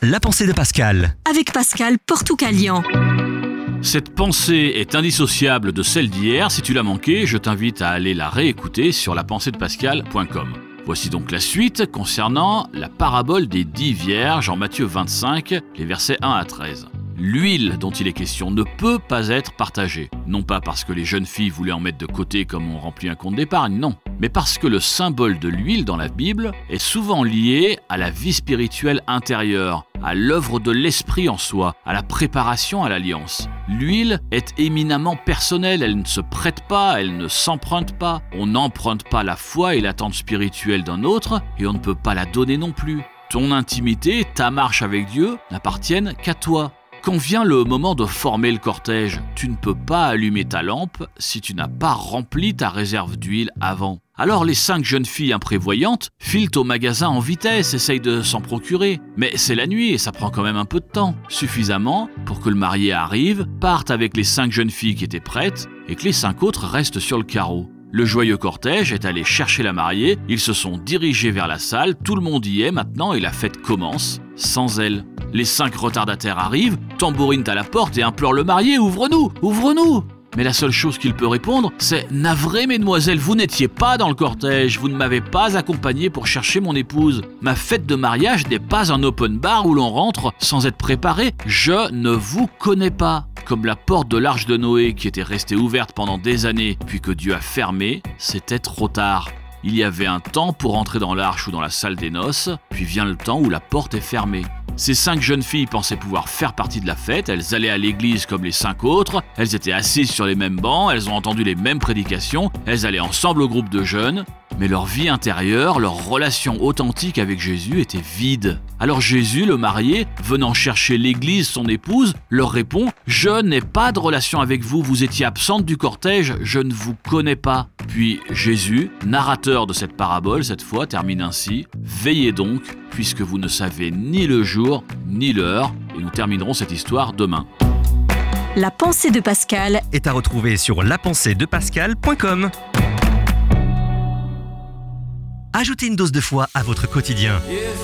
La pensée de Pascal. Avec Pascal Portoucalian. Cette pensée est indissociable de celle d'hier. Si tu l'as manquée, je t'invite à aller la réécouter sur lapenseedepascal.com. Voici donc la suite concernant la parabole des 10 vierges en Matthieu 25, les versets 1 à 13. L'huile dont il est question ne peut pas être partagée. Non pas parce que les jeunes filles voulaient en mettre de côté comme on remplit un compte d'épargne, non. Mais parce que le symbole de l'huile dans la Bible est souvent lié à la vie spirituelle intérieure, à l'œuvre de l'esprit en soi, à la préparation à l'alliance. L'huile est éminemment personnelle, elle ne se prête pas, elle ne s'emprunte pas. On n'emprunte pas la foi et l'attente spirituelle d'un autre et on ne peut pas la donner non plus. Ton intimité, ta marche avec Dieu n'appartiennent qu'à toi. Quand vient le moment de former le cortège, tu ne peux pas allumer ta lampe si tu n'as pas rempli ta réserve d'huile avant. Alors les 5 jeunes filles imprévoyantes filent au magasin en vitesse, essayent de s'en procurer. Mais c'est la nuit et ça prend quand même un peu de temps. Suffisamment pour que le marié arrive, parte avec les 5 jeunes filles qui étaient prêtes et que les 5 autres restent sur le carreau. Le joyeux cortège est allé chercher la mariée, ils se sont dirigés vers la salle, tout le monde y est maintenant et la fête commence sans elle. Les 5 retardataires arrivent, tambourinent à la porte et implorent le marié « Ouvre-nous, ouvre-nous !» Mais la seule chose qu'il peut répondre, c'est « Navré, mesdemoiselles, vous n'étiez pas dans le cortège, vous ne m'avez pas accompagné pour chercher mon épouse. Ma fête de mariage n'est pas un open bar où l'on rentre sans être préparé. Je ne vous connais pas. » Comme la porte de l'arche de Noé qui était restée ouverte pendant des années puis que Dieu a fermée, c'était trop tard. Il y avait un temps pour entrer dans l'arche ou dans la salle des noces, puis vient le temps où la porte est fermée. Ces 5 jeunes filles pensaient pouvoir faire partie de la fête, elles allaient à l'église comme les 5 autres, elles étaient assises sur les mêmes bancs, elles ont entendu les mêmes prédications, elles allaient ensemble au groupe de jeunes, mais leur vie intérieure, leur relation authentique avec Jésus était vide. Alors Jésus, le marié, venant chercher l'église, son épouse, leur répond « Je n'ai pas de relation avec vous, vous étiez absente du cortège, je ne vous connais pas. » Puis Jésus, narrateur de cette parabole cette fois, termine ainsi « Veillez donc, puisque vous ne savez ni le jour ni l'heure. » Et nous terminerons cette histoire demain. La pensée de Pascal Est à retrouver sur lapenseedepascal.com. Ajoutez une dose de foi à votre quotidien.